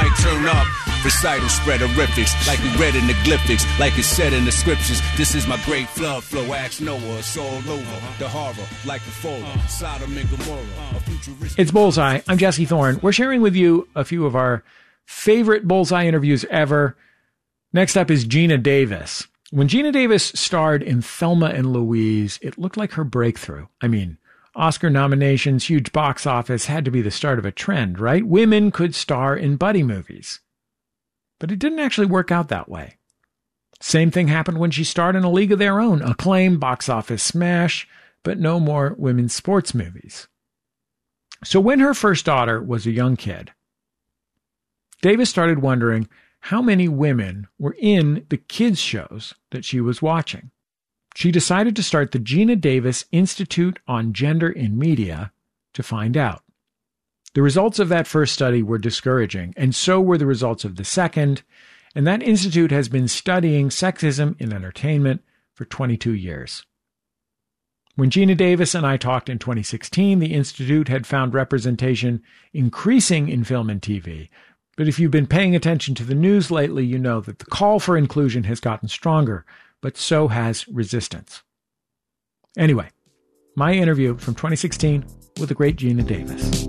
like turn up. Recital spread horrifics, like we read in the glyphics, like it's said in the scriptures. This is my great flood flow, ask Noah, it's all over. The horror, like the fall, Sodom and Gomorrah. A futuristic... It's Bullseye. I'm Jesse Thorne. We're sharing with you a few of our favorite Bullseye interviews ever. Next up is Geena Davis. When Geena Davis starred in Thelma and Louise, it looked like her breakthrough. I mean, Oscar nominations, huge box office, had to be the start of a trend, right? Women could star in buddy movies. But it didn't actually work out that way. Same thing happened when she starred in A League of Their Own, acclaimed box office smash, but no more women's sports movies. So when her first daughter was a young kid, Davis started wondering how many women were in the kids' shows that she was watching. She decided to start the Geena Davis Institute on Gender in Media to find out. The results of that first study were discouraging, and so were the results of the second, and that institute has been studying sexism in entertainment for 22 years. When Geena Davis and I talked in 2016, the institute had found representation increasing in film and TV, but if you've been paying attention to the news lately, you know that the call for inclusion has gotten stronger, but so has resistance. Anyway, my interview from 2016 with the great Geena Davis.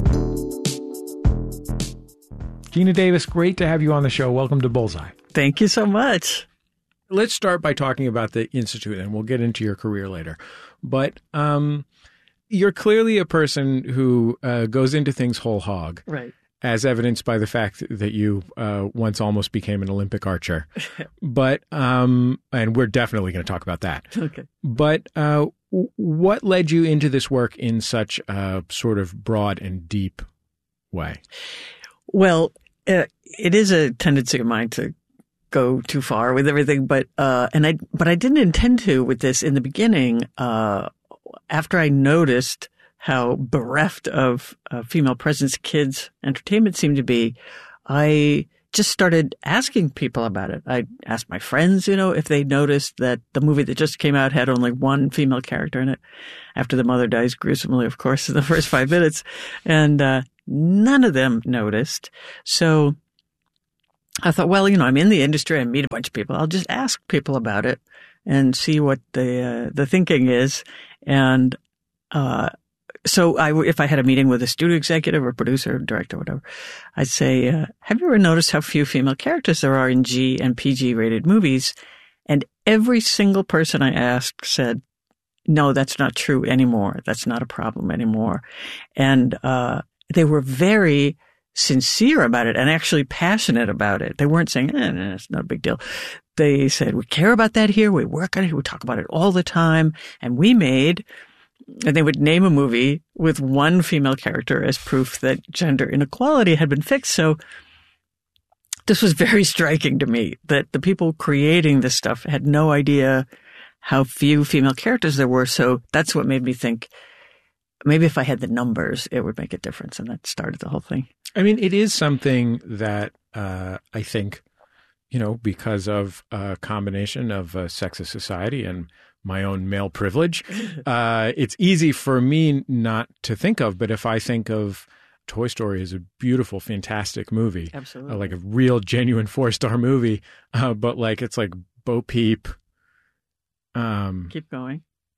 Geena Davis, great to have you on the show. Welcome to Bullseye. Thank you so much. Let's start by talking about the Institute, and we'll get into your career later. But you're clearly a person who goes into things whole hog. Right. As evidenced by the fact that you once almost became an Olympic archer. But, and we're definitely going to talk about that. Okay. But what led you into this work in such a sort of broad and deep way? Well, it is a tendency of mine to go too far with everything, but I didn't intend to with this in the beginning. After I noticed how bereft of female presence kids' entertainment seemed to be, I just started asking people about it. I asked my friends, if they noticed that the movie that just came out had only one female character in it, after the mother dies gruesomely, of course, in the first 5 minutes. And none of them noticed. So I thought, well, I'm in the industry. I meet a bunch of people. I'll just ask people about it and see what the thinking is. And so if I had a meeting with a studio executive or producer or director or whatever, I'd say, have you ever noticed how few female characters there are in G and PG rated movies? And every single person I asked said, no, that's not true anymore. That's not a problem anymore. And they were very sincere about it and actually passionate about it. They weren't saying, no, it's not a big deal. They said, we care about that here. We work on it. We talk about it all the time. And they would name a movie with one female character as proof that gender inequality had been fixed. So this was very striking to me that the people creating this stuff had no idea how few female characters there were. So that's what made me think maybe if I had the numbers, it would make a difference. And that started the whole thing. I mean, it is something that I think, because of a combination of a sexist society and my own male privilege, it's easy for me not to think of. But if I think of Toy Story as a beautiful, fantastic movie, absolutely, like a real, genuine 4-star movie, but it's like Bo Peep. Keep going.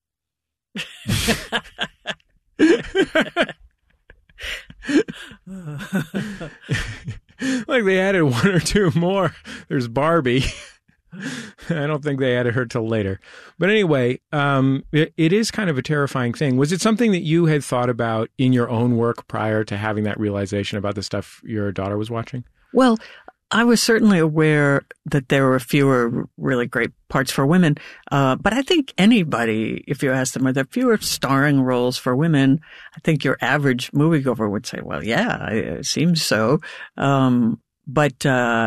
Like they added one or two more. There's Barbie. I don't think they added her till later. But anyway, it is kind of a terrifying thing. Was it something that you had thought about in your own work prior to having that realization about the stuff your daughter was watching? Well, I was certainly aware that there were fewer really great parts for women. But I think anybody, if you ask them, are there fewer starring roles for women? I think your average moviegoer would say, well, yeah, it seems so. But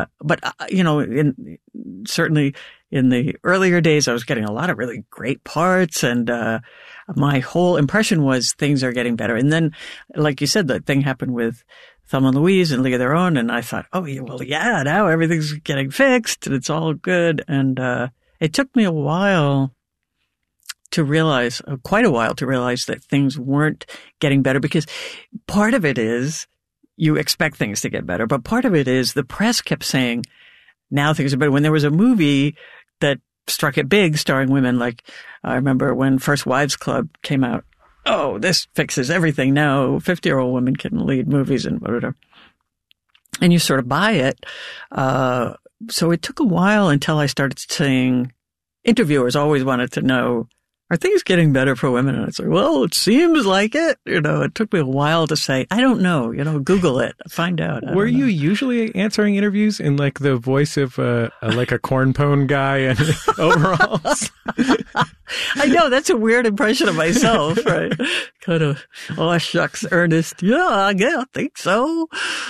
certainly in the earlier days, I was getting a lot of really great parts, and my whole impression was things are getting better. And then, like you said, the thing happened with Thelma and Louise and League of Their Own, and I thought, oh, well, yeah, now everything's getting fixed and it's all good. And it took me a while to realize, quite a while to realize that things weren't getting better, because part of it is you expect things to get better. But part of it is the press kept saying, now things are better. When there was a movie that struck it big starring women, like I remember when First Wives Club came out, oh, this fixes everything. Now 50-year-old women can lead movies and whatever. And you sort of buy it. So it took a while until I started seeing interviewers always wanted to know, are things getting better for women? And it's like, well, it seems like it. It took me a while to say, I don't know. Google it, find out. Were you usually answering interviews in like the voice of like a corn pone guy in overalls? I know, that's a weird impression of myself, right? Kind of, oh, shucks, Ernest. Yeah, I think so.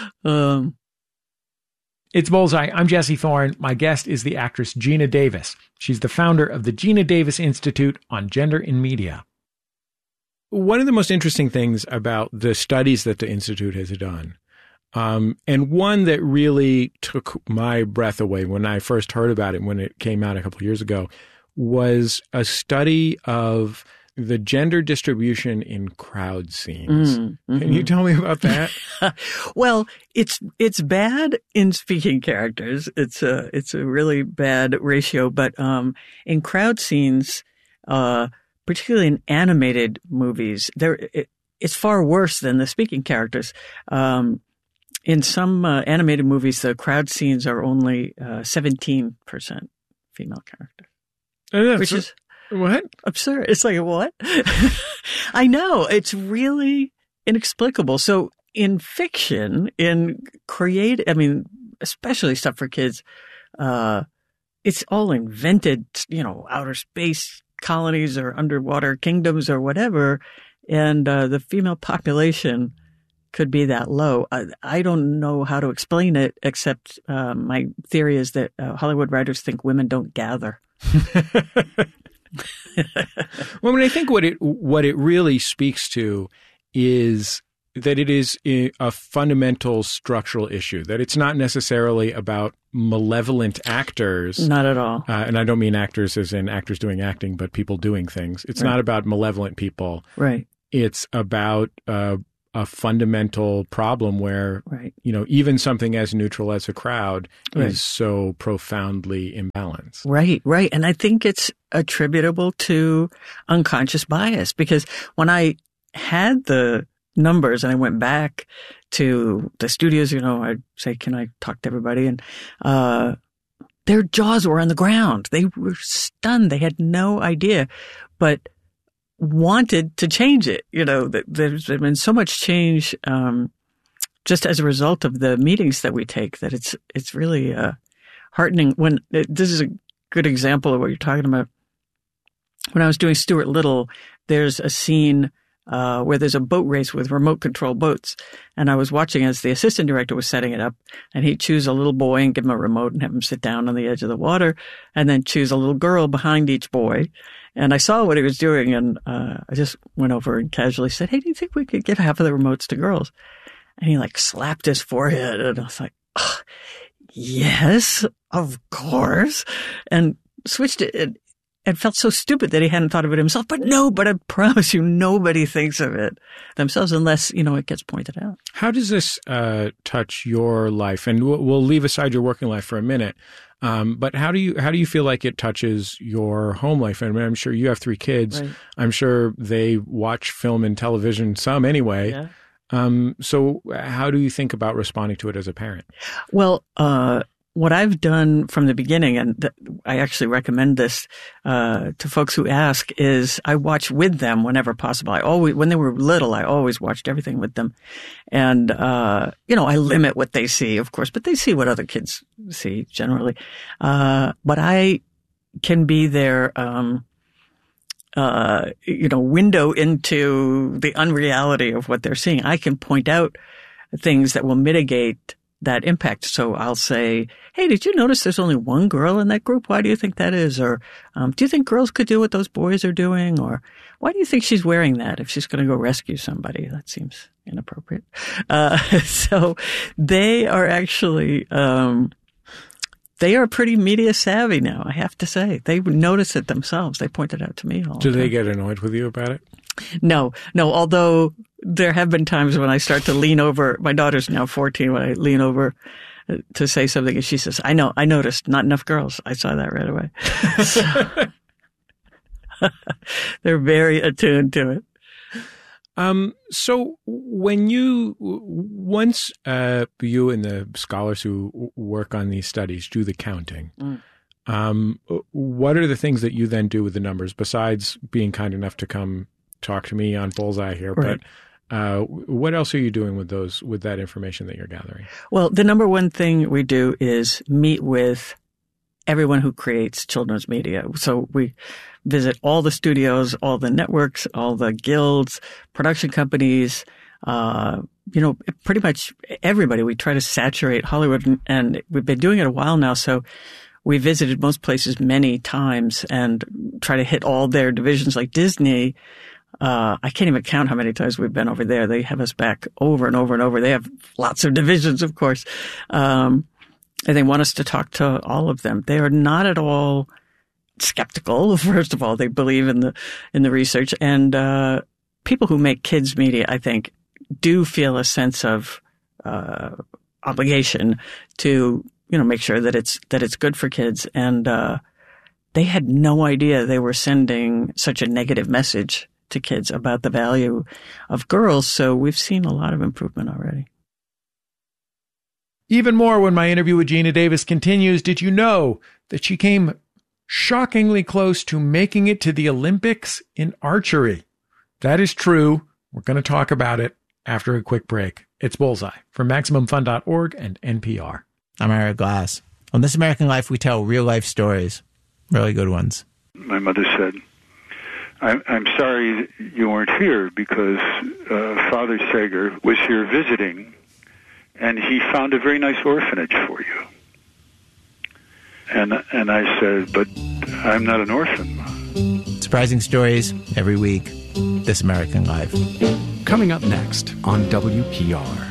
It's Bullseye. I'm Jesse Thorne. My guest is the actress Geena Davis. She's the founder of the Geena Davis Institute on Gender in Media. One of the most interesting things about the studies that the Institute has done, and one that really took my breath away when I first heard about it when it came out a couple of years ago, was a study of the gender distribution in crowd scenes. Mm-hmm. Can you tell me about that? Well, it's bad in speaking characters. It's a really bad ratio, but in crowd scenes, particularly in animated movies, it's far worse than the speaking characters. In some animated movies, the crowd scenes are only 17% female characters, which is what? Absurd. It's like, what? I know. It's really inexplicable. So in fiction, especially stuff for kids, it's all invented, outer space colonies or underwater kingdoms or whatever. And the female population could be that low. I don't know how to explain it, except my theory is that Hollywood writers think women don't gather. Well, I think what it really speaks to is that it is a fundamental structural issue, that it's not necessarily about malevolent actors. Not at all. And I don't mean actors as in actors doing acting, but people doing things. It's not about malevolent people. Right. It's about a fundamental problem where, even something as neutral as a crowd is so profoundly imbalanced. Right. And I think it's attributable to unconscious bias, because when I had the numbers and I went back to the studios, I'd say, can I talk to everybody? And their jaws were on the ground. They were stunned. They had no idea, but wanted to change it. There's been so much change just as a result of the meetings that we take that it's really heartening. This is a good example of what you're talking about. When I was doing Stuart Little, there's a scene where there's a boat race with remote control boats. And I was watching as the assistant director was setting it up, and he'd choose a little boy and give him a remote and have him sit down on the edge of the water, and then choose a little girl behind each boy. And I saw what he was doing, and I just went over and casually said, hey, do you think we could give half of the remotes to girls? And he slapped his forehead, and I was like, oh, yes, of course. And switched it. It felt so stupid that he hadn't thought of it himself. But I promise you, nobody thinks of it themselves unless, it gets pointed out. How does this touch your life? And we'll leave aside your working life for a minute. But how do you feel like it touches your home life? I mean, I'm sure you have 3 kids. Right. I'm sure they watch film and television, some anyway. Yeah. So how do you think about responding to it as a parent? Well, what I've done from the beginning, and I actually recommend this to folks who ask, is I watch with them whenever possible. When they were little, I always watched everything with them. And, I limit what they see, of course, but they see what other kids see generally. But I can be their, window into the unreality of what they're seeing. I can point out things that will mitigate that impact. So I'll say, hey, did you notice there's only one girl in that group? Why do you think that is? Or do you think girls could do what those boys are doing? Or why do you think she's wearing that if she's going to go rescue somebody? That seems inappropriate. So they are actually, they are pretty media savvy now, I have to say. They notice it themselves. They point it out to me all the time. Do they get annoyed with you about it? No. Although there have been times when I start to lean over. My daughter's now 14. When I lean over to say something, and she says, "I know. I noticed. Not enough girls." I saw that right away. They're very attuned to it. So when once you and the scholars who work on these studies do the counting, what are the things that you then do with the numbers besides being kind enough to come talk to me on Bullseye here? Right. But what else are you doing with that information that you're gathering? Well, the number one thing we do is meet with everyone who creates children's media. So we visit all the studios, all the networks, all the guilds, production companies, pretty much everybody. We try to saturate Hollywood, and we've been doing it a while now. So we visited most places many times and try to hit all their divisions. Like Disney, I can't even count how many times we've been over there. They have us back over and over and over. They have lots of divisions, of course. And they want us to talk to all of them. They are not at all skeptical. First of all, they believe in the research, and people who make kids media, I think, do feel a sense of obligation to make sure that it's good for kids. And they had no idea they were sending such a negative message to kids about the value of girls. So we've seen a lot of improvement already. Even more when my interview with Geena Davis continues. Did you know that she came shockingly close to making it to the Olympics in archery? That is true. We're going to talk about it after a quick break. It's Bullseye from MaximumFun.org and NPR. I'm Ira Glass. On This American Life, we tell real-life stories, really good ones. My mother said, I'm sorry you weren't here because Father Sager was here visiting, and he found a very nice orphanage for you. And I said, but I'm not an orphan. Surprising stories every week. This American Life. Coming up next on WPR.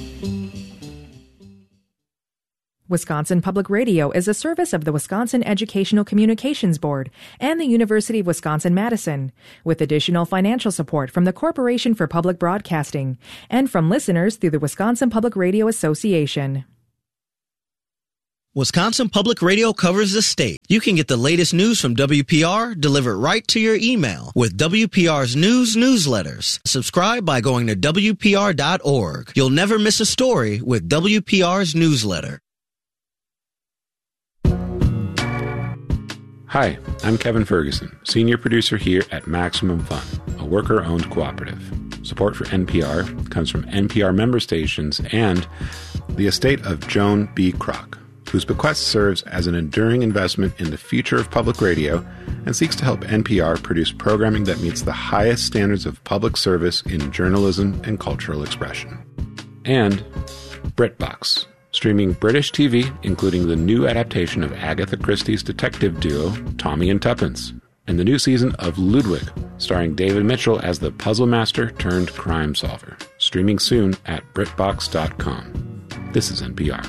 Wisconsin Public Radio is a service of the Wisconsin Educational Communications Board and the University of Wisconsin-Madison, with additional financial support from the Corporation for Public Broadcasting and from listeners through the Wisconsin Public Radio Association. Wisconsin Public Radio covers the state. You can get the latest news from WPR delivered right to your email with WPR's news newsletters. Subscribe by going to WPR.org. You'll never miss a story with WPR's newsletter. Hi, I'm Kevin Ferguson, senior producer here at Maximum Fun, a worker-owned cooperative. Support for NPR comes from NPR member stations and the estate of Joan B. Kroc, whose bequest serves as an enduring investment in the future of public radio and seeks to help NPR produce programming that meets the highest standards of public service in journalism and cultural expression. And BritBox, streaming British TV, including the new adaptation of Agatha Christie's detective duo, Tommy and Tuppence, and the new season of Ludwig, starring David Mitchell as the puzzle master turned crime solver, streaming soon at BritBox.com. This is NPR.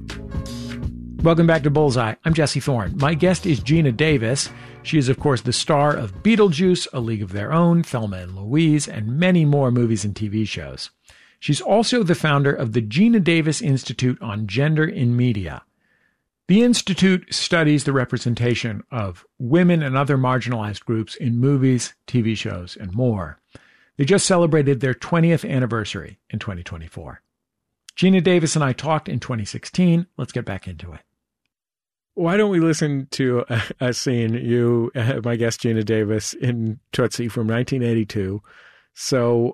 Welcome back to Bullseye. I'm Jesse Thorne. My guest is Geena Davis. She is, of course, the star of Beetlejuice, A League of Their Own, Thelma and Louise, and many more movies and TV shows. She's also the founder of the Geena Davis Institute on Gender in Media. The Institute studies the representation of women and other marginalized groups in movies, TV shows, and more. They just celebrated their 20th anniversary in 2024. Geena Davis and I talked in 2016. Let's get back into it. Why don't we listen to a scene, you, my guest Geena Davis, in Tootsie from 1982. So,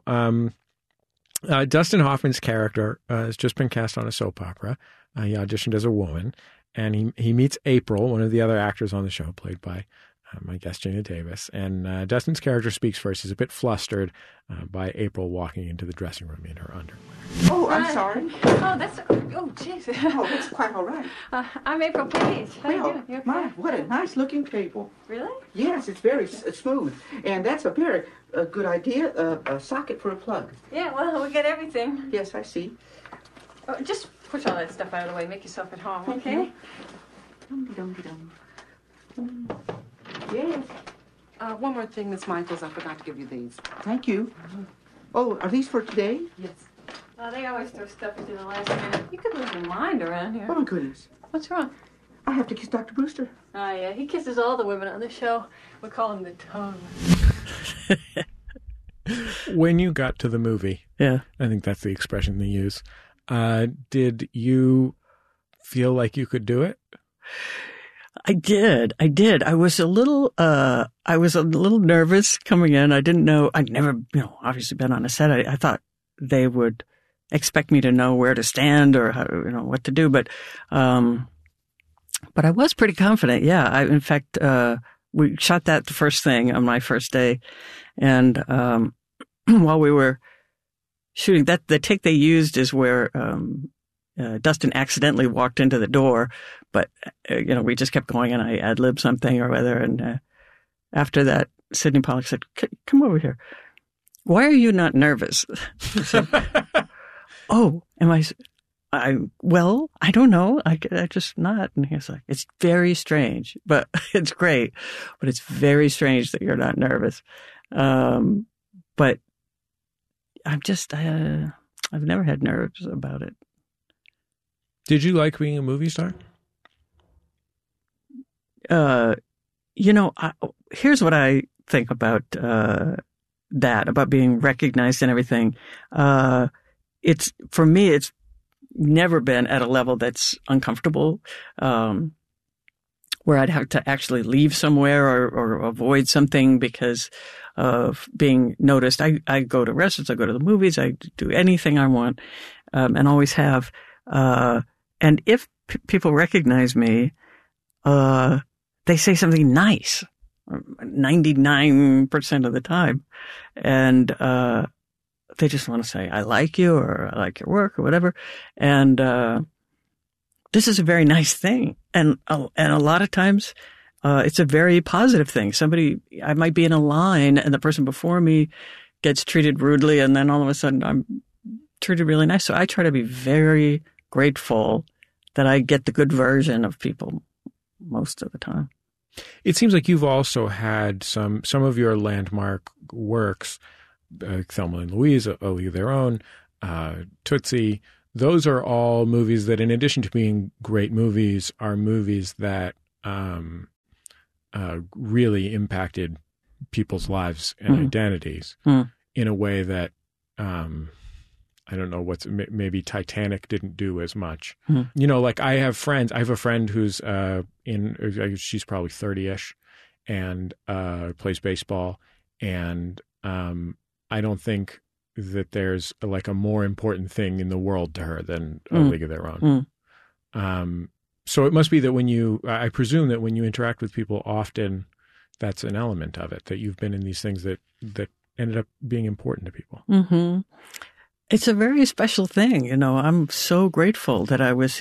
Dustin Hoffman's character has just been cast on a soap opera. He auditioned as a woman, and he meets April, one of the other actors on the show, played by my guest Geena Davis. And Dustin's character speaks first. He's a bit flustered by April walking into the dressing room in her underwear. Oh, I'm sorry. Oh, jeez. Oh, that's quite all right. I'm April Page. How you doing? You okay? My, what a nice-looking table. Really? Yes, it's very smooth. And that's a very good idea, a socket for a plug. Yeah, well, we get everything. Yes, I see. Oh, just push all that stuff out of the way. Make yourself at home, okay? Dum-de-dum-de-dum. Yes. One more thing, Miss Michaels. I forgot to give you these. Thank you. Oh, are these for today? Yes. They always throw stuff into the last minute. You could lose your mind around here. Oh, my goodness. What's wrong? I have to kiss Dr. Brewster. Oh, yeah. He kisses all the women on the show. We call him the tongue. When you got to the movie, Yeah. I think that's the expression they use, did you feel like you could do it? I did. I was a little nervous coming in. I didn't know. I'd never, obviously been on a set. I thought they would expect me to know where to stand or how, what to do. But I was pretty confident. Yeah. In fact, we shot that the first thing on my first day. And, while we were shooting that, the take they used is where, Dustin accidentally walked into the door, but, we just kept going and I ad-libbed something or whether. And, after that, Sidney Pollack said, come over here. Why are you not nervous? I said, oh, well, I don't know. I just not. And he's like, it's very strange, but it's great, but it's very strange that you're not nervous. But I'm just, I've never had nerves about it. Did you like being a movie star? Here's what I think about about being recognized and everything. For me, it's never been at a level that's uncomfortable, where I'd have to actually leave somewhere or avoid something because of being noticed. I go to restaurants, I go to the movies, I do anything I want, and always have. And if people recognize me, they say something nice 99% of the time. And, they just want to say, I like you or I like your work or whatever. And, this is a very nice thing. And a lot of times, it's a very positive thing. I might be in a line and the person before me gets treated rudely and then all of a sudden I'm treated really nice. So I try to be very grateful that I get the good version of people most of the time. It seems like you've also had some of your landmark works, Thelma and Louise, A League of Their Own, Tootsie. Those are all movies that, in addition to being great movies, are movies that really impacted people's lives and identities in a way that I don't know maybe Titanic didn't do as much. Like I have a friend who's she's probably 30-ish and plays baseball, and I don't think that there's like a more important thing in the world to her than A League of Their Own. So it must be that I presume that when you interact with people often, that's an element of it, that you've been in these things that ended up being important to people. Mm-hmm. It's a very special thing. I'm so grateful that I was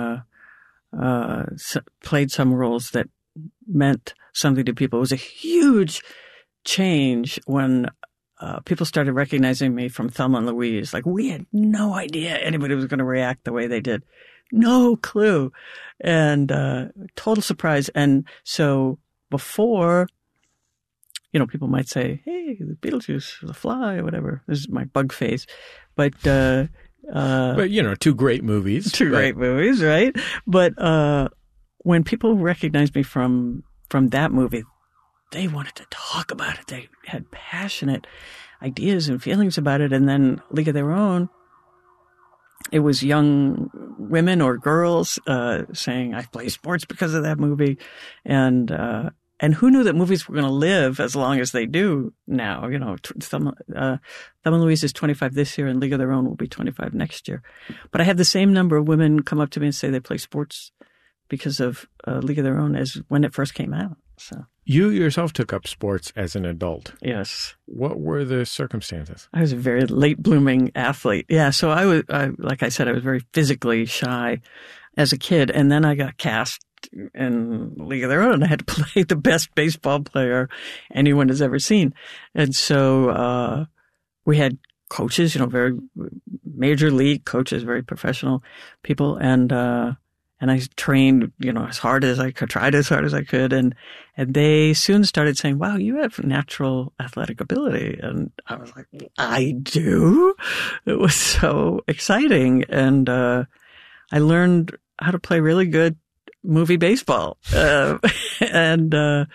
played some roles that meant something to people. It was a huge change when people started recognizing me from Thelma and Louise. Like, we had no idea anybody was going to react the way they did. No clue. And total surprise. And so before, people might say, hey, the Beetlejuice, The Fly, or whatever. This is my bug face. But two great movies. Great movies, right? But when people recognized me from that movie, they wanted to talk about it. They had passionate ideas and feelings about it. And then League of Their Own, it was young women or girls saying, I play sports because of that movie. And who knew that movies were going to live as long as they do now? Thelma and Louise is 25 this year and League of Their Own will be 25 next year. But I had the same number of women come up to me and say they play sports because of League of Their Own as when it first came out. So you yourself took up sports as an adult. Yes. What were the circumstances? I was a very late blooming athlete. Yeah. So like I said, I was very physically shy as a kid. And then I got cast in League of Their Own. I had to play the best baseball player anyone has ever seen. And so, we had coaches, very major league coaches, very professional people. And And I trained, as hard as I could, tried as hard as I could. And they soon started saying, wow, you have natural athletic ability. And I was like, I do? It was so exciting. And I learned how to play really good movie baseball. And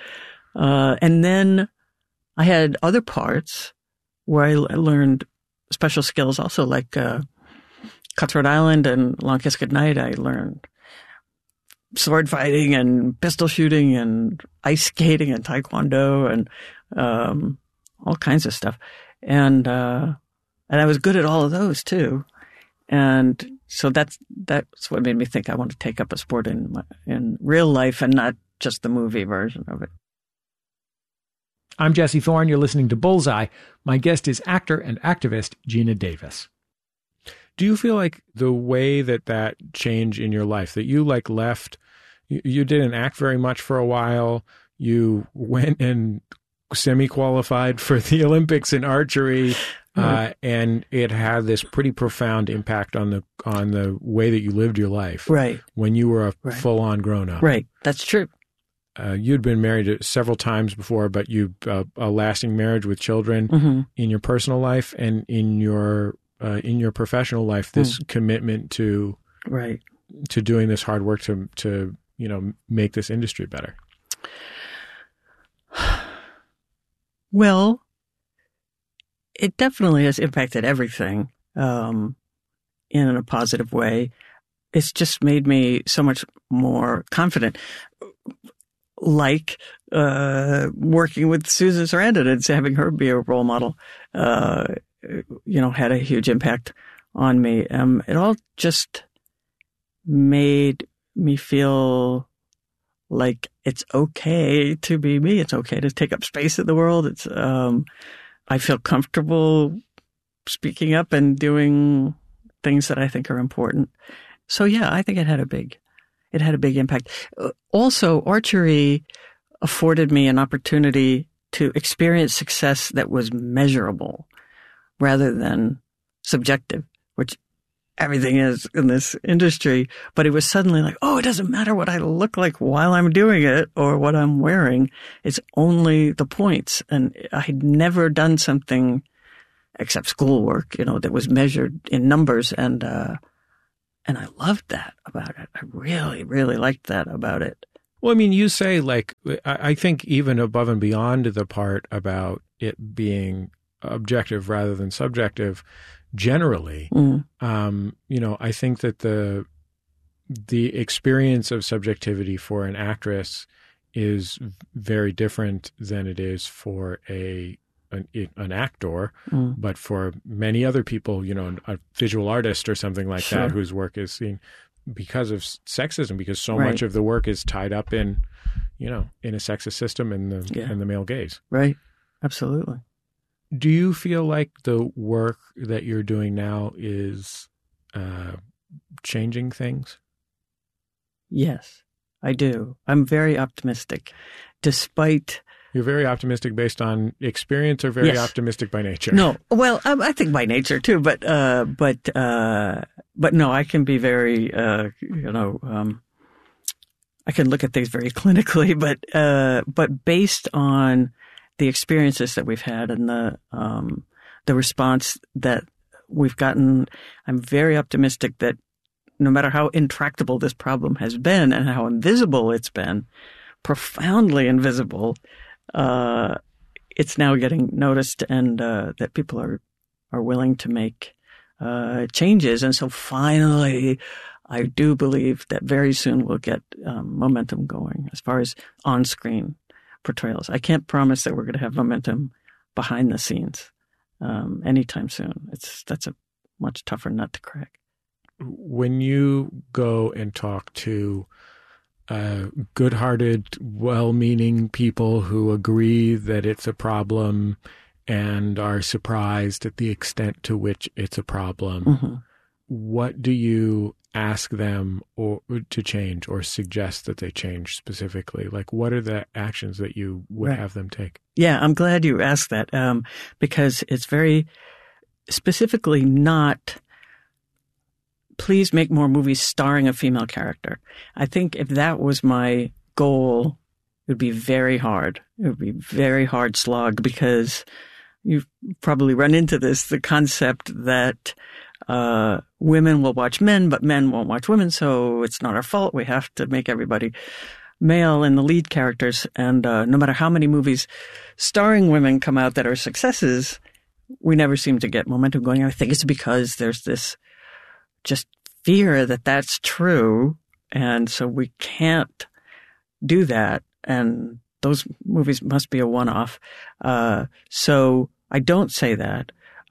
then I had other parts where I learned special skills also, like Cutthroat Island and Long Kiss Goodnight. I learned sword fighting and pistol shooting and ice skating and taekwondo and all kinds of stuff. And I was good at all of those too. And so that's what made me think I want to take up a sport in real life and not just the movie version of it. I'm Jesse Thorne. You're listening to Bullseye. My guest is actor and activist Geena Davis. Do you feel like the way that change in your life, that you left, you didn't act very much for a while, you went and semi-qualified for the Olympics in archery, and it had this pretty profound impact on the way that you lived your life. Right. When you were a full-on grown-up. Right. That's true. You'd been married several times before, but you a lasting marriage with children in your personal life and in your professional life. This commitment to doing this hard work to make this industry better. Well, it definitely has impacted everything in a positive way. It's just made me so much more confident. Like working with Susan Sarandon and having her be a role model, had a huge impact on me. It all just made me feel like it's okay to be me. It's okay to take up space in the world. I feel comfortable speaking up and doing things that I think are important. So yeah, I think it had a big impact. Also, archery afforded me an opportunity to experience success that was measurable rather than subjective, which everything is in this industry. But it was suddenly like, oh, it doesn't matter what I look like while I'm doing it or what I'm wearing. It's only the points. And I had never done something except schoolwork, that was measured in numbers. And I loved that about it. I really, really liked that about it. Well, I mean, you say, I think even above and beyond the part about it being objective rather than subjective, generally, I think that the experience of subjectivity for an actress is very different than it is for an actor, but for many other people, a visual artist or something like that, whose work is seen because of sexism, because so much of the work is tied up in a sexist system and the male gaze. Right. Absolutely. Do you feel like the work that you're doing now is changing things? Yes, I do. I'm very optimistic, despite... You're very optimistic based on experience, or very optimistic by nature? No, well, I think by nature too, but no, I can be very, I can look at things very clinically, but based on the experiences that we've had and the response that we've gotten, I'm very optimistic that no matter how intractable this problem has been and how invisible it's been, profoundly invisible, it's now getting noticed, and that people are willing to make changes. And so finally, I do believe that very soon we'll get momentum going as far as on-screen portrayals. I can't promise that we're going to have momentum behind the scenes anytime soon. That's a much tougher nut to crack. When you go and talk to good-hearted, well-meaning people who agree that it's a problem and are surprised at the extent to which it's a problem, what do you ask them to change or suggest that they change specifically? Like, what are the actions that you would have them take? Yeah, I'm glad you asked that, because it's very specifically not please make more movies starring a female character. I think if that was my goal, it would be very hard. It would be very hard slog, because you've probably run into this, the concept that women will watch men, but men won't watch women, so it's not our fault. We have to make everybody male in the lead characters. And no matter how many movies starring women come out that are successes, we never seem to get momentum going. I think it's because there's this just fear that that's true, and so we can't do that. And those movies must be a one-off. So I don't say that.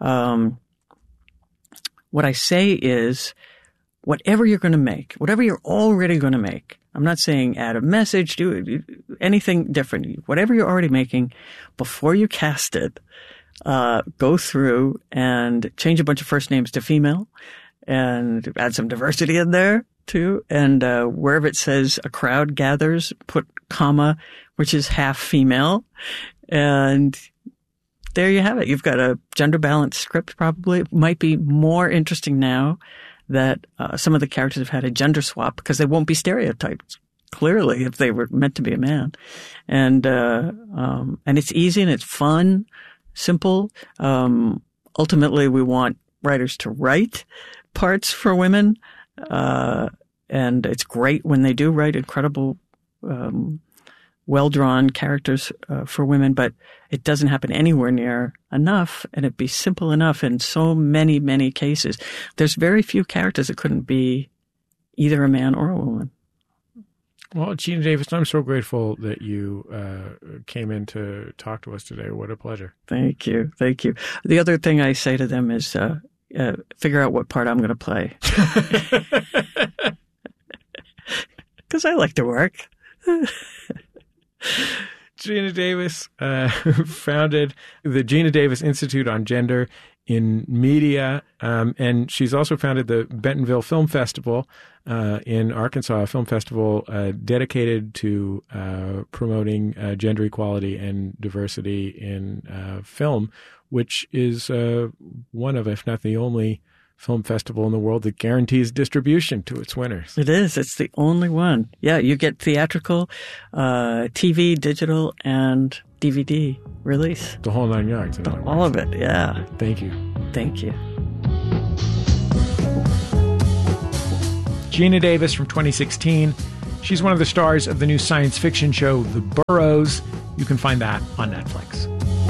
What I say is, whatever you're going to make, whatever you're already going to make, I'm not saying add a message, do anything different. Whatever you're already making, before you cast it, go through and change a bunch of first names to female and add some diversity in there too. And wherever it says a crowd gathers, put comma, which is half female. And there you have it. You've got a gender balanced script. Probably it might be more interesting now that some of the characters have had a gender swap, because they won't be stereotyped clearly if they were meant to be a man. And it's easy and it's fun, simple. Ultimately, we want writers to write parts for women. And it's great when they do write incredible, well-drawn characters for women, but it doesn't happen anywhere near enough, and it'd be simple enough in so many, many cases. There's very few characters that couldn't be either a man or a woman. Well, Geena Davis, I'm so grateful that you came in to talk to us today. What a pleasure. Thank you. Thank you. The other thing I say to them is figure out what part I'm going to play. Because I like to work. Geena Davis founded the Geena Davis Institute on Gender in Media, and she's also founded the Bentonville Film Festival in Arkansas, a film festival dedicated to promoting gender equality and diversity in film, which is one of, if not the only, film festival in the world that guarantees distribution to its winners. It is. It's the only one. Yeah, you get theatrical, TV, digital, and DVD release. The whole 9 yards. All of it, yeah. Thank you. Thank you. Geena Davis from 2016. She's one of the stars of the new science fiction show, The Burrows. You can find that on Netflix.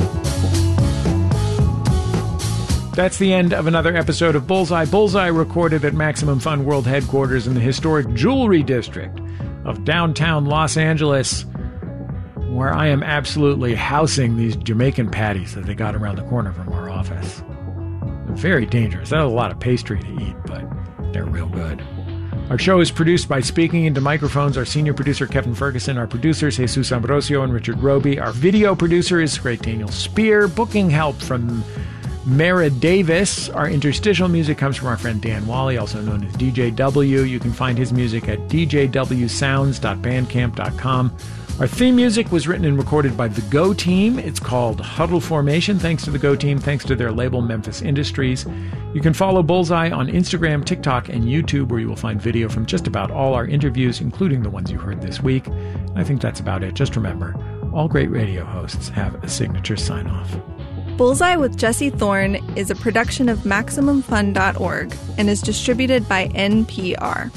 That's the end of another episode of Bullseye. Bullseye recorded at Maximum Fun World Headquarters in the historic Jewelry District of downtown Los Angeles, where I am absolutely housing these Jamaican patties that they got around the corner from our office. They're very dangerous. That was a lot of pastry to eat, but they're real good. Our show is produced by Speaking Into Microphones. Our senior producer, Kevin Ferguson. Our producers, Jesus Ambrosio and Richard Roby. Our video producer is great Daniel Spear. Booking help from Mara Davis. Our interstitial music comes from our friend Dan Wally, also known as DJ W. You can find his music at djwsounds.bandcamp.com. Our theme music was written and recorded by the Go Team. It's called Huddle Formation. Thanks to the Go Team. Thanks to their label, Memphis Industries. You can follow Bullseye on Instagram, TikTok, and YouTube, where you will find video from just about all our interviews, including the ones you heard this week. I think that's about it. Just remember, all great radio hosts have a signature sign-off. Bullseye with Jesse Thorne is a production of MaximumFun.org and is distributed by NPR.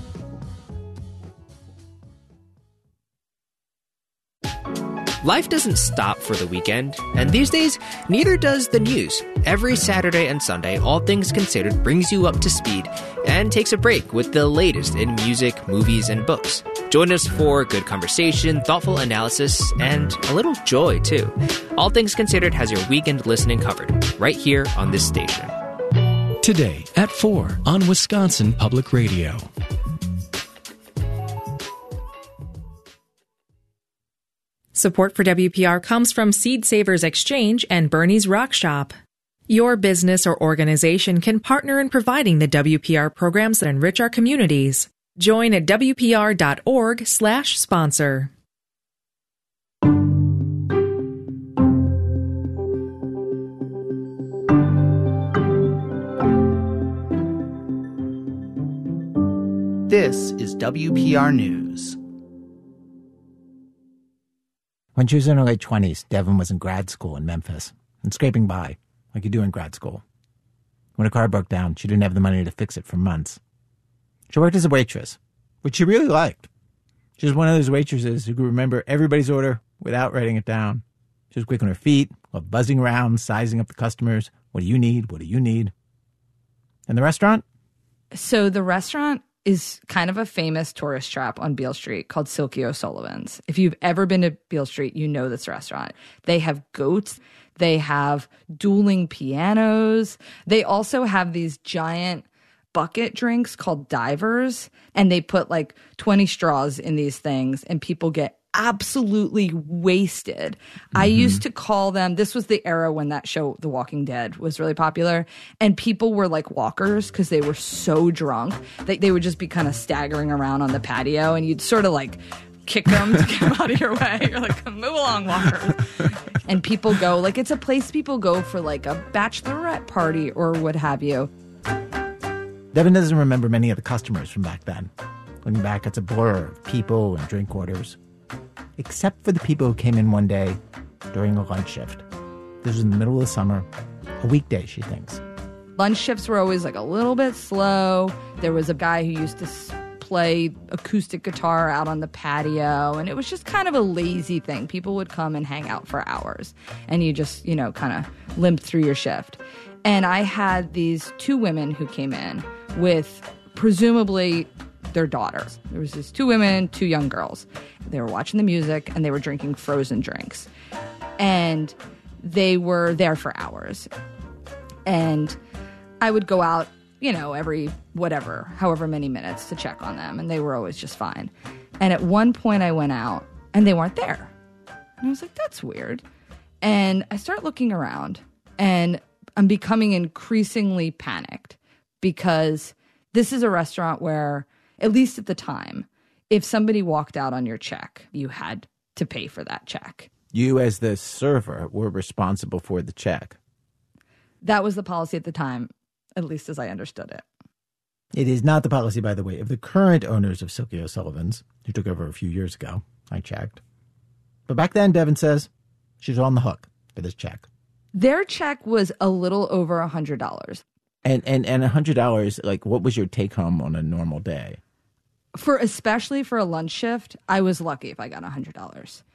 Life doesn't stop for the weekend, and these days, neither does the news. Every Saturday and Sunday, All Things Considered brings you up to speed and takes a break with the latest in music, movies, and books. Join us for good conversation, thoughtful analysis, and a little joy, too. All Things Considered has your weekend listening covered, right here on this station. Today at 4 on Wisconsin Public Radio. Support for WPR comes from Seed Savers Exchange and Bernie's Rock Shop. Your business or organization can partner in providing the WPR programs that enrich our communities. Join at WPR.org/sponsor. This is WPR News. When she was in her late 20s, Devin was in grad school in Memphis and scraping by, like you do in grad school. When her car broke down, she didn't have the money to fix it for months. She worked as a waitress, which she really liked. She was one of those waitresses who could remember everybody's order without writing it down. She was quick on her feet, loved buzzing around, sizing up the customers. What do you need? What do you need? And the restaurant? So the restaurant is kind of a famous tourist trap on Beale Street called Silky O'Sullivan's. If you've ever been to Beale Street, you know this restaurant. They have goats. They have dueling pianos. They also have these giant bucket drinks called divers, and they put like 20 straws in these things, and people get absolutely wasted. I used to call them, this was the era when that show, The Walking Dead, was really popular, and people were like walkers because they were so drunk. They would just be kind of staggering around on the patio, and you'd sort of like kick them to get them out of your way. You're like, move along, walkers. And people go, like, it's a place people go for like a bachelorette party or what have you. Devin doesn't remember many of the customers from back then. Looking back, it's a blur of people and drink orders. Except for the people who came in one day during a lunch shift. This was in the middle of the summer, a weekday, she thinks. Lunch shifts were always like a little bit slow. There was a guy who used to play acoustic guitar out on the patio, and it was just kind of a lazy thing. People would come and hang out for hours, and you just, you know, kind of limp through your shift. And I had these two women who came in with presumably their daughters. There was these two women, two young girls. They were watching the music and they were drinking frozen drinks. And they were there for hours. And I would go out, you know, every however many minutes to check on them. And they were always just fine. And at one point I went out and they weren't there. And I was like, that's weird. And I start looking around and I'm becoming increasingly panicked because this is a restaurant where, at least at the time, if somebody walked out on your check, you had to pay for that check. You, as the server, were responsible for the check. That was the policy at the time, at least as I understood it. It is not the policy, by the way, of the current owners of Silky O'Sullivan's, who took over a few years ago. I checked. But back then, Devin says, she's on the hook for this check. Their check was a little over $100. And $100, like, what was your take home on a normal day? Especially for a lunch shift, I was lucky if I got $100.